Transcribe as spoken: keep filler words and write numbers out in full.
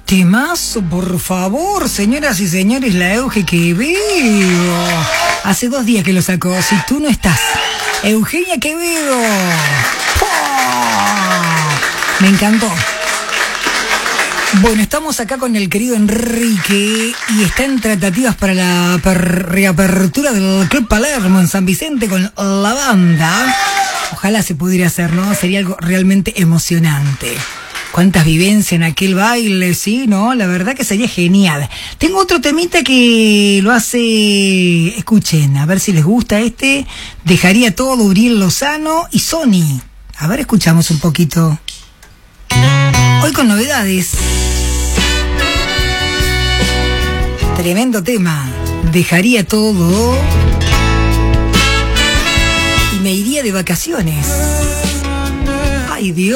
Temazo, por favor, señoras y señores, la Euge Quevedo. Hace dos días que lo sacó, si tú no estás. Eugenia Quevedo. ¡Oh! Me encantó. Bueno, estamos acá con el querido Enrique y está en tratativas para la per- reapertura del Club Palermo en San Vicente con la banda. Ojalá se pudiera hacer, ¿no? Sería algo realmente emocionante. Cuántas vivencias en aquel baile, sí, ¿no? La verdad que sería genial. Tengo otro temita que lo hace... Escuchen, a ver si les gusta este. Dejaría todo, Uriel Lozano y Sony. A ver, escuchamos un poquito. Hoy con novedades. Tremendo tema. Dejaría todo y me iría de vacaciones. Ay, Dios.